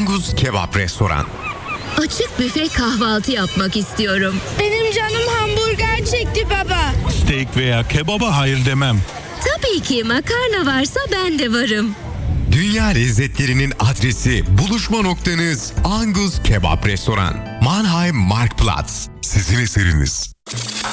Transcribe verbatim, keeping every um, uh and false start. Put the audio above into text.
Angus Kebap Restoran. Açık büfe kahvaltı yapmak istiyorum. Benim canım hamburger çekti baba. Steak veya kebaba hayır demem. Tabii ki makarna varsa ben de varım. Dünya lezzetlerinin adresi, buluşma noktanız Angus Kebap Restoran. Mannheim Marktplatz. Sizin eseriniz.